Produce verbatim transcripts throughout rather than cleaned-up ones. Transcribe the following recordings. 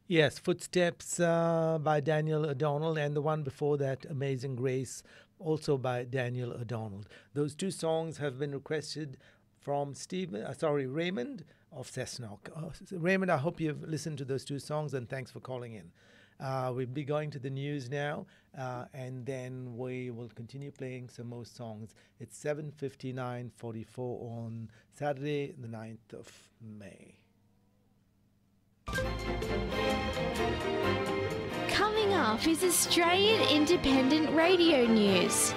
Yes, Footsteps uh, by Daniel O'Donnell, and the one before that, Amazing Grace, also by Daniel O'Donnell. Those two songs have been requested from Stephen, uh, sorry, Raymond of Cessnock. Uh, Raymond, I hope you've listened to those two songs, and thanks for calling in. Uh, we'll be going to the news now, uh, and then we will continue playing some more songs. It's seven fifty-nine forty-four on Saturday, the ninth of May. Coming up is Australian Independent Radio News.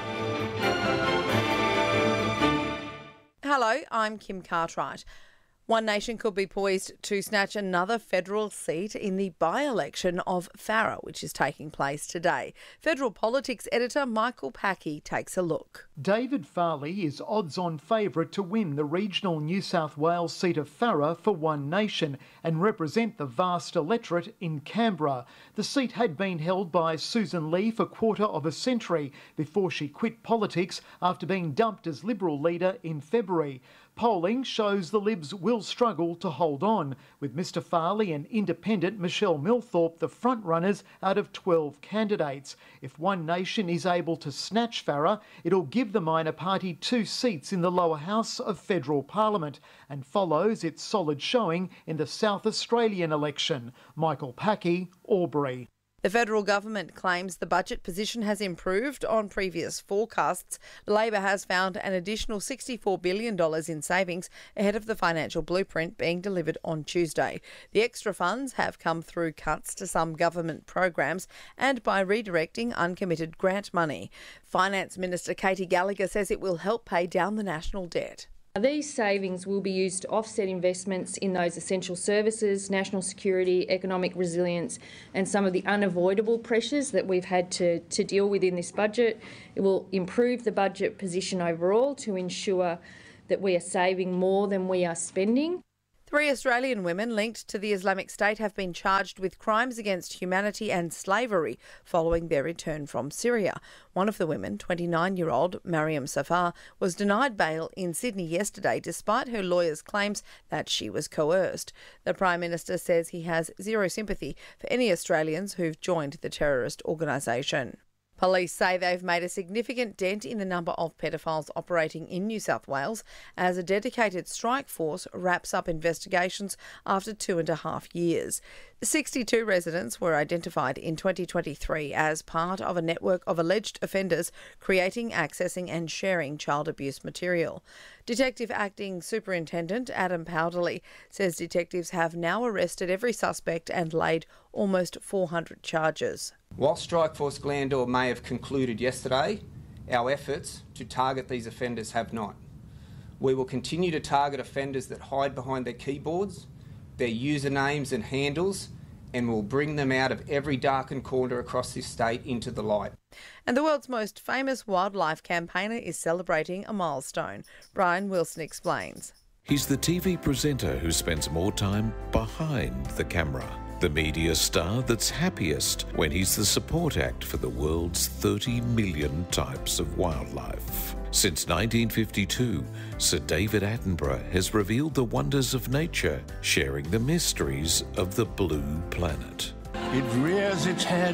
Hello, I'm Kim Cartwright. One Nation could be poised to snatch another federal seat in the by-election of Farrer, which is taking place today. Federal politics editor Michael Packey takes a look. David Farley is odds-on favourite to win the regional New South Wales seat of Farrer for One Nation and represent the vast electorate in Canberra. The seat had been held by Susan Lee for a quarter of a century before she quit politics after being dumped as Liberal leader in February. Polling shows the Libs will struggle to hold on, with Mr Farley and independent Michelle Milthorpe the front-runners out of twelve candidates. If One Nation is able to snatch Farrer, it'll give the minor party two seats in the lower house of federal parliament and follows its solid showing in the South Australian election. Michael Packey, Albury. The federal government claims the budget position has improved on previous forecasts. Labor has found an additional sixty-four billion dollars in savings ahead of the financial blueprint being delivered on Tuesday. The extra funds have come through cuts to some government programs and by redirecting uncommitted grant money. Finance Minister Katie Gallagher says it will help pay down the national debt. These savings will be used to offset investments in those essential services, national security, economic resilience and some of the unavoidable pressures that we've had to, to deal with in this budget. It will improve the budget position overall to ensure that we are saving more than we are spending. Three Australian women linked to the Islamic State have been charged with crimes against humanity and slavery following their return from Syria. One of the women, twenty-nine-year-old Mariam Safar, was denied bail in Sydney yesterday despite her lawyer's claims that she was coerced. The Prime Minister says he has zero sympathy for any Australians who've joined the terrorist organisation. Police say they've made a significant dent in the number of pedophiles operating in New South Wales as a dedicated strike force wraps up investigations after two and a half years. sixty-two residents were identified in twenty twenty-three as part of a network of alleged offenders creating, accessing and sharing child abuse material. Detective Acting Superintendent Adam Powderly says detectives have now arrested every suspect and laid almost four hundred charges. While Strikeforce Glandore may have concluded yesterday, our efforts to target these offenders have not. We will continue to target offenders that hide behind their keyboards, their usernames and handles, and will bring them out of every darkened corner across this state into the light. And the world's most famous wildlife campaigner is celebrating a milestone. Brian Wilson explains. He's the T V presenter who spends more time behind the camera. The media star that's happiest when he's the support act for the world's thirty million types of wildlife. Since nineteen fifty-two, Sir David Attenborough has revealed the wonders of nature, sharing the mysteries of the blue planet. It rears its head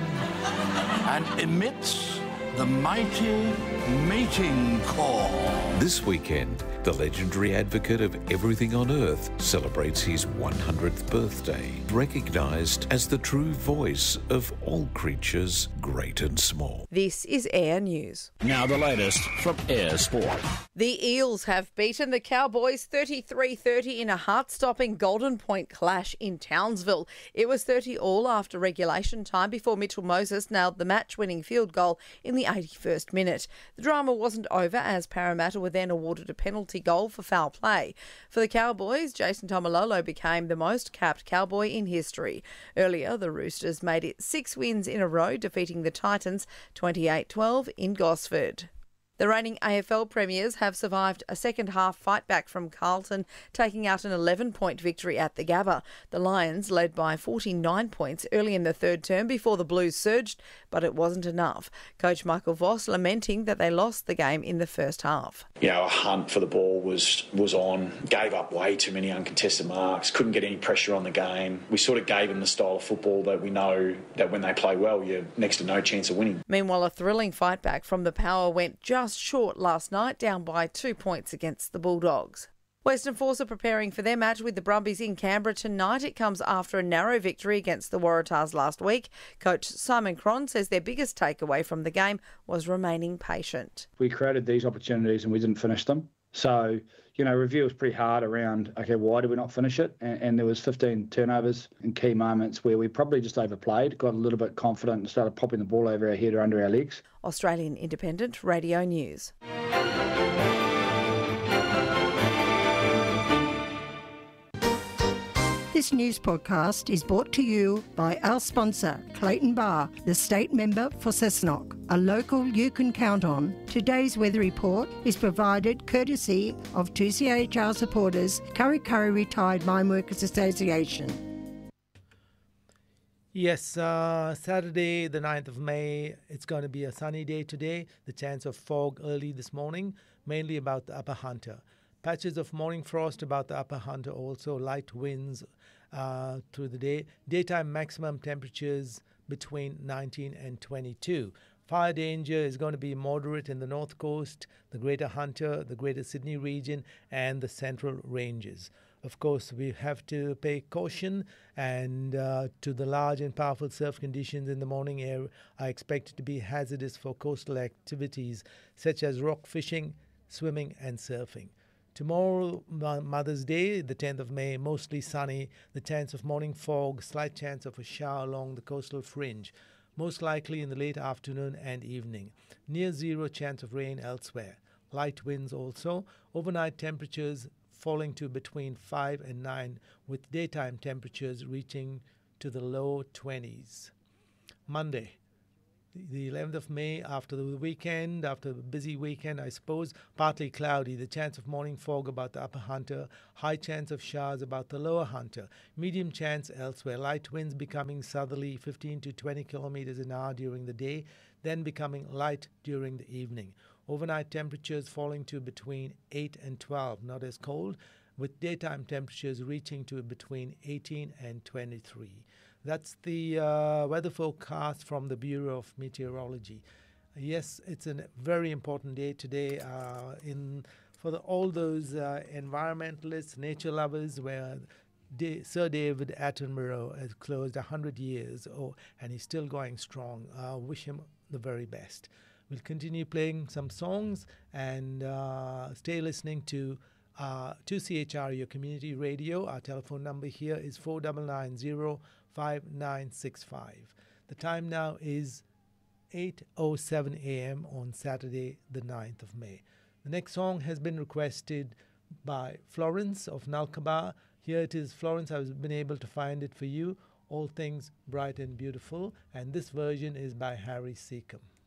and emits the mighty mating call. This weekend, the legendary advocate of everything on Earth celebrates his one hundredth birthday, recognised as the true voice of all creatures, great and small. This is Air News. Now the latest from Air Sport. The Eels have beaten the Cowboys thirty-three thirty in a heart-stopping Golden Point clash in Townsville. It was thirty all after regulation time before Mitchell Moses nailed the match-winning field goal in the eighty-first minute. The drama wasn't over as Parramatta were then awarded a penalty goal for foul play. For the Cowboys, Jason Tomalolo became the most capped Cowboy in history. Earlier, the Roosters made it six wins in a row, defeating the Titans twenty-eight twelve in Gosford. The reigning A F L premiers have survived a second half fight back from Carlton, taking out an eleven point victory at the Gabba. The Lions led by forty-nine points early in the third term before the Blues surged, but it wasn't enough. Coach Michael Voss lamenting that they lost the game in the first half. You know, a hunt for the ball was was on, gave up way too many uncontested marks, couldn't get any pressure on the game. We sort of gave them the style of football that we know that when they play well, you're next to no chance of winning. Meanwhile, a thrilling fight back from the Power went just short last night, down by two points against the Bulldogs. Western Force are preparing for their match with the Brumbies in Canberra tonight. It comes after a narrow victory against the Waratahs last week. Coach Simon Cron says their biggest takeaway from the game was remaining patient. We created these opportunities and we didn't finish them. So, you know, review was pretty hard around, okay, why did we not finish it? And, and there was fifteen turnovers in key moments where we probably just overplayed, got a little bit confident and started popping the ball over our head or under our legs. Australian Independent Radio News. This news podcast is brought to you by our sponsor, Clayton Bar, the state member for Cessnock, a local you can count on. Today's weather report is provided courtesy of two C H R supporters, Kurri Kurri Retired Mine Workers Association. Yes, uh, Saturday, the ninth of May, it's going to be a sunny day today. The chance of fog early this morning, mainly about the Upper Hunter. Patches of morning frost about the Upper Hunter also, light winds uh, through the day. Daytime maximum temperatures between nineteen and twenty-two. Fire danger is going to be moderate in the North Coast, the Greater Hunter, the Greater Sydney region, and the Central Ranges. Of course, we have to pay caution and uh, to the large and powerful surf conditions in the morning air are expected to be hazardous for coastal activities such as rock fishing, swimming, and surfing. Tomorrow, Mother's Day, the tenth of May, mostly sunny, the chance of morning fog, slight chance of a shower along the coastal fringe, most likely in the late afternoon and evening. Near zero chance of rain elsewhere. Light winds also. Overnight temperatures falling to between five and nine, with daytime temperatures reaching to the low twenties. Monday, the eleventh of May, after the weekend, after the busy weekend, I suppose, partly cloudy, the chance of morning fog about the Upper Hunter, high chance of showers about the Lower Hunter, medium chance elsewhere, light winds becoming southerly fifteen to twenty kilometers an hour during the day, then becoming light during the evening. Overnight temperatures falling to between eight and twelve, not as cold, with daytime temperatures reaching to between eighteen and twenty-three. That's the uh, weather forecast from the Bureau of Meteorology. Yes, it's a very important day today uh, in for the, all those uh, environmentalists, nature lovers, where Da- Sir David Attenborough has closed one hundred years, oh, and he's still going strong. Uh, wish him the very best. We'll continue playing some songs and uh, stay listening to uh, two C H R, your community radio. Our telephone number here is four nine nine zero five nine six five. The time now is eight oh seven a.m. on Saturday, the ninth of May. The next song has been requested by Florence of Nalkaba. Here it is, Florence. I've been able to find it for you. All Things Bright and Beautiful. And this version is by Harry Seacombe.